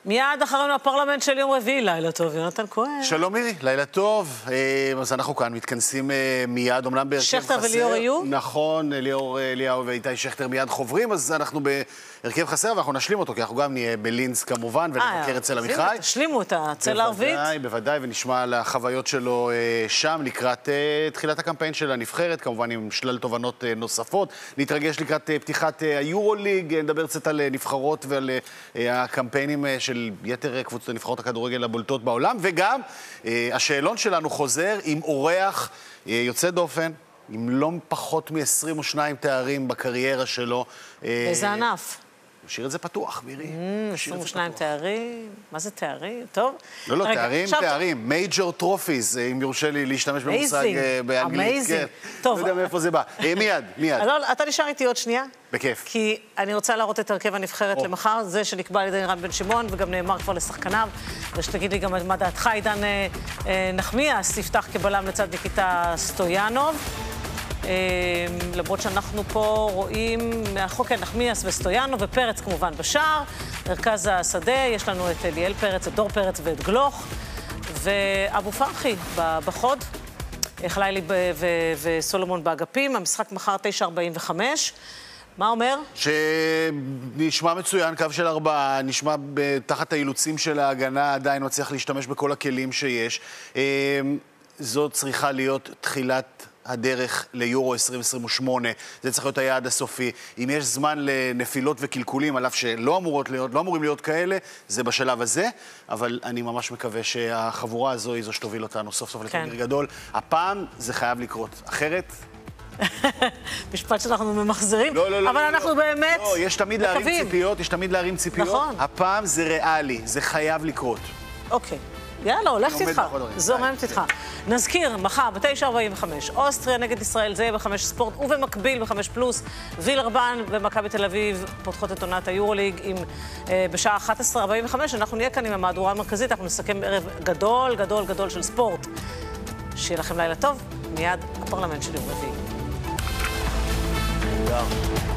מיד אחרינו הפרלמנט של יום רביעי, לילה טוב, יונתן כהן. שלום מירי, לילה טוב. אז אנחנו כאן מתכנסים מיד, אמנם בהרכב חסר. שכטר וליאור יהיו? נכון, ליאור אליהו ואיתי שכטר מיד חוברים, אז אנחנו בהרכב חסר, ואנחנו נשלים אותו, כי אנחנו גם נהיה בלינץ כמובן, ונבקר אצל עמיחי. תשלימו את הצל הערבית. בוודאי, ונשמע על החוויות שלו שם, לקראת תחילת הקמפיין של הנבחרת, כמובן עם שלל תובנות נוספות. נתרגש לקראת פתיחת היורוליג, נדבר קצת על נבחרות ועל הקמפיינים של יתר קבוצות נבחרות הכדורגל הבולטות בעולם, וגם השאלון שלנו חוזר עם אורח יוצא דופן, עם לא פחות מ-22 תארים בקריירה שלו. איזה ענף? נשאיר את זה פתוח, מירי. 22 תארים? מה זה תארים? טוב. לא, תארים. מייג'ור טרופיז, אם יורשה לי להשתמש במושג באנגלית. אמייזינג. טוב. לא יודע מאיפה זה בא. מיד. אתה נשאר איתי עוד שנייה? בכיף. כי אני רוצה להראות את הרכב הנבחרת למחר, זה שנקבע על ידי רן בן שמעון, וגם נאמר כבר לשחקניו, ושתגיד לי גם מה דעתך, עידן נחמיאס יפתח כבלם לצד ניקיטה סטויאנוב. למרות שאנחנו פה רואים מהחוק נחמיאס וסטויאנוב ופרץ כמובן בשער. מרכז השדה, יש לנו את אליאל פרץ, את דור פרץ ואת גלוך. ואבו פרחי בחוד, חלילי וסולומון באגפים. המשחק מחר 9:45. מה אומר? שנשמע מצוין, קו של 4, נשמע תחת האילוצים של ההגנה, עדיין מצליח להשתמש בכל הכלים שיש. זאת צריכה להיות תחילת הדרך ליורו 2028, זה צריך להיות היעד הסופי. אם יש זמן לנפילות וקלקולים, על אף שלא אמורים להיות כאלה, זה בשלב הזה, אבל אני ממש מקווה שהחבורה הזו היא זו שתוביל אותנו סוף סוף לטורניר גדול. הפעם זה חייב לקרות, אחרת... משפט שאנחנו ממחזרים, אבל אנחנו באמת לא, יש תמיד להרים ציפיות, נכון. הפעם זה ריאלי, זה חייב לקרות. אוקיי. יאללה, הולכת איתך, זורמת איתך. נזכיר, מחר ב-9:45, אוסטריה נגד ישראל, זה יהיה ב-5 ספורט, ובמקביל ב-5 פלוס, וילרבן ומכבי תל אביב פותחות את עונת היורוליג בשעה 11:45. אנחנו נהיה כאן עם המהדורה המרכזית, אנחנו נסכם ערב גדול של ספורט. שיהיה לכם לילה טוב, מיד הפרלמנט של יום רביעי.